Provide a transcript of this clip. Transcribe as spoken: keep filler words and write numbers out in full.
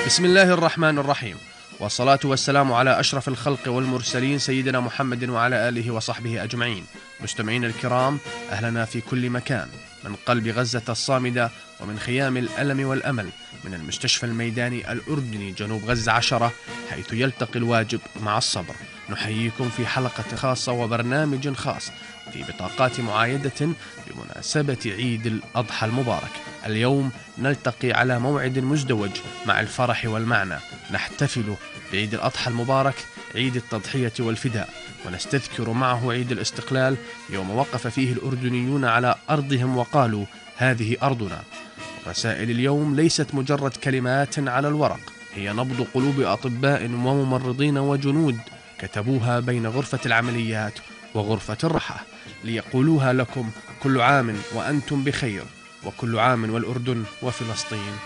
بسم الله الرحمن الرحيم، والصلاة والسلام على أشرف الخلق والمرسلين سيدنا محمد وعلى آله وصحبه أجمعين. مستمعين الكرام، أهلنا في كل مكان، من قلب غزة الصامدة ومن خيام الألم والأمل، من المستشفى الميداني الأردني جنوب غزة عشرة، حيث يلتقي الواجب مع الصبر. نحييكم في حلقة خاصة وبرنامج خاص في بطاقات معايدة بمناسبة عيد الأضحى المبارك. اليوم نلتقي على موعد مزدوج مع الفرح والمعنى، نحتفل بعيد الأضحى المبارك، عيد التضحية والفداء، ونستذكر معه عيد الاستقلال، يوم وقف فيه الأردنيون على أرضهم وقالوا هذه أرضنا. رسائل اليوم ليست مجرد كلمات على الورق، هي نبض قلوب أطباء وممرضين وجنود كتبوها بين غرفة العمليات وغرفة الراحة ليقولوها لكم: كل عام وأنتم بخير، وكل عام والأردن وفلسطين